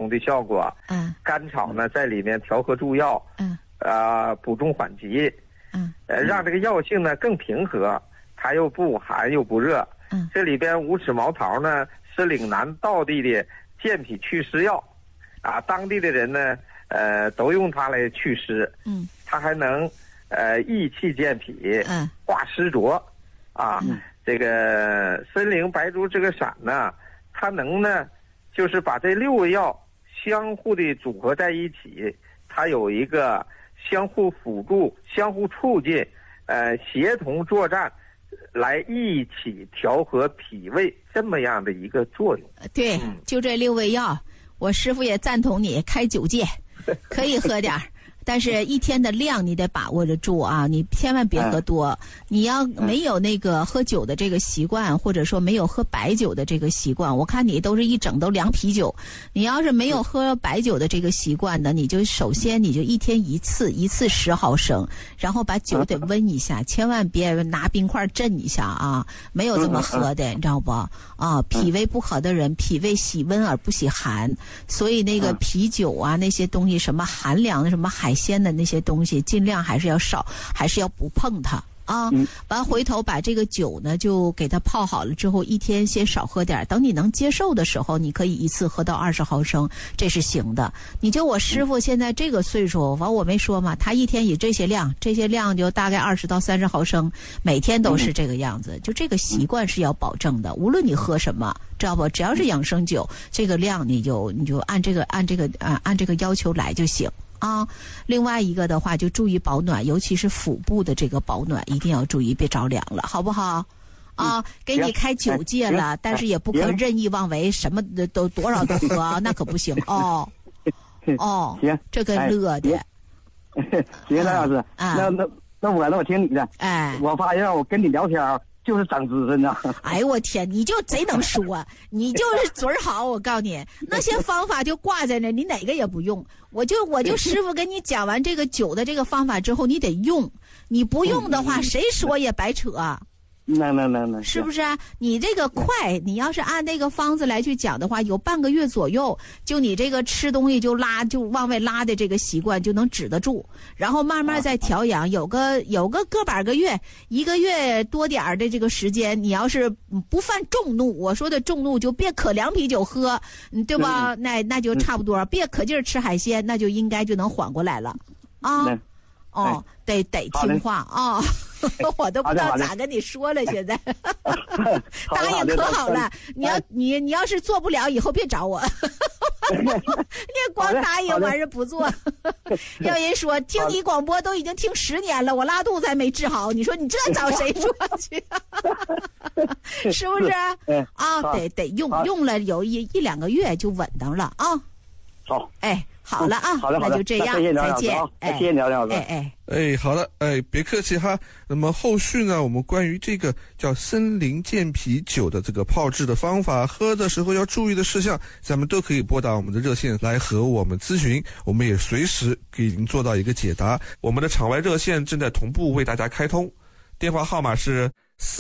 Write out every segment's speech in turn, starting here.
通的效果。甘草呢在里面调和助药，补中缓急，让这个药性呢更平和，它又不寒又不热。这里边无齿毛桃呢是岭南道地的健脾祛湿药，当地的人呢都用它来祛湿。它还能益气健脾，化湿浊。这个参苓白术这个散呢，它能呢就是把这6味药相互的组合在一起，它有一个相互辅助、相互促进、协同作战，来一起调和脾胃这么样的一个作用。 对，就这6味药，我师父也赞同你开9戒，可以喝点儿。但是一天的量你得把握着住啊，你千万别喝多。你要没有那个喝酒的这个习惯，或者说没有喝白酒的这个习惯，我看你都是一整都凉啤酒。你要是没有喝白酒的这个习惯呢，你就首先你就一天一次10毫升，然后把酒得温一下，千万别拿冰块震一下啊，没有这么喝的，你知道不？脾胃不好的人，脾胃喜温而不喜寒，所以那个啤酒啊那些东西，什么寒凉的什么海鲜的那些东西尽量还是要少，还是要不碰它啊。完回头把这个酒呢就给它泡好了之后，一天先少喝点，等你能接受的时候，你可以一次喝到20毫升，这是行的。你就我师父现在这个岁数，完我没说嘛，他一天以这些量就大概20到30毫升，每天都是这个样子。就这个习惯是要保证的，无论你喝什么，知道不？只要是养生酒，这个量你就按这个要求来就行。另外一个的话就注意保暖，尤其是腹部的这个保暖一定要注意，别着凉了，好不好？给你开9戒了，但是也不可任意妄为，什么都多少都喝，那可不行哦。行，这个乐的。 行，张老师，那我听你的。我发现我跟你聊天就是长知识呢。 哎呦我天，你就贼能说，你就是嘴好。我告诉你，那些方法就挂在那，你哪个也不用。我就师傅跟你讲完这个酒的这个方法之后，你得用。你不用的话，谁说也白扯。 能， 是不是啊？你这个快，你要是按那个方子来去讲的话，有半个月左右，就你这个吃东西就往外拉的这个习惯就能止得住，然后慢慢再调养，有个个把个月，1个月多点的这个时间，你要是不犯众怒，我说的众怒就别可凉啤酒喝，对吧？那就差不多，别可劲儿吃海鲜，那就应该就能缓过来了啊。得听话啊！我都不知道咋跟你说了，现在答应可好了。你要是做不了，以后别找我。你光答应完人不做，要人说听你广播都已经听10年了，我拉肚子还没治好，你说你这找谁说去？是不是？得用了有1、2个月就稳当了啊。 好， 好了啊， 好的， 那就这样，再见。 谢谢梁老师。 好的，别客气哈。那么后续呢，我们关于这个叫参苓健脾酒的这个泡制的方法，喝的时候要注意的事项，咱们都可以拨打我们的热线来和我们咨询，我们也随时给您做到一个解答。我们的场外热线正在同步为大家开通，电话号码是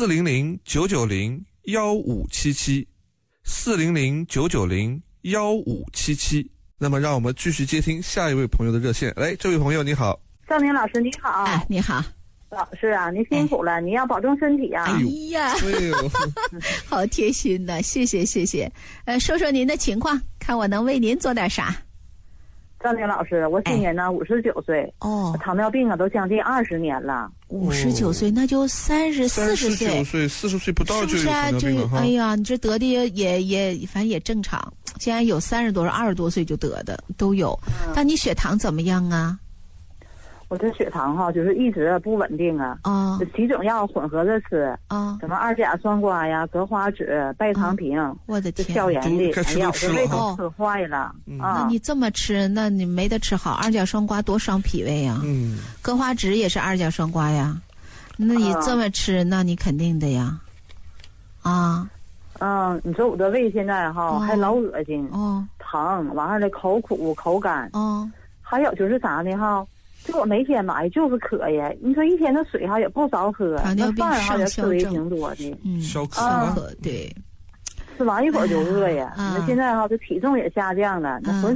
400-990-1577，400-990-1577。那么让我们继续接听下一位朋友的热线。这位朋友你好。 赵明老师你好。 你好。 老师啊，您辛苦了，你要保重身体啊。 哎呀，好贴心的，谢谢。说说您的情况，看我能为您做点啥。 赵明老师，我今年呢59岁，糖尿病都将近20年了。 59岁那就40岁 ，40岁不到就有糖尿病了哈。 哎呀，你这得的也反正也正常。现在有30多、20多岁就得的都有。那你血糖怎么样啊？ 我这血糖就是一直不稳定啊。几种药混合着吃什么2甲双胍呀、格花酯、拜糖平， 我的天， 消炎的， 开始都吃了， 胃都吃坏了。 那你这么吃，那你没得吃好。2甲双胍多伤脾胃呀。格花酯也是2甲双胍呀。那你这么吃，那你肯定的呀。 你说我的胃现在还老恶心，疼，完事了口苦口干，还有就是啥呢就我每天吧就是渴呀，你说一天的水也不少喝，那饭也吃的也挺多的， 消渴， 对， 吃完一会儿就饿呀。那现在这体重也下降了，那浑